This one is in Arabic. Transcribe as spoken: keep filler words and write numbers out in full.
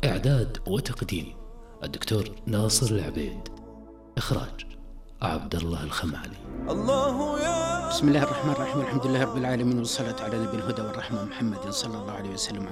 إعداد وتقديم الدكتور ناصر العبيد. إخراج عبد الله الخمالي. الله يا بسم الله الرحمن الرحيم، الحمد لله رب العالمين، والصلاة على نبي الهدى والرحمة محمد صلى الله عليه وسلم.